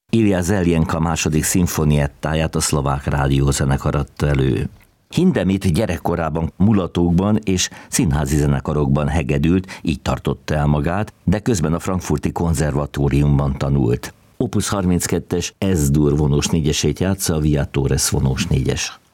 Ilja Zeljenka második szimfoniettáját a szlovák rádiózenekar adta elő. Hindemith gyerekkorában mulatókban és színházi zenekarokban hegedült, így tartotta el magát, de közben a Frankfurti Konzervatóriumban tanult. Opus 32-es S-dur vonós négyesét játsza a Viatores vonós négyes.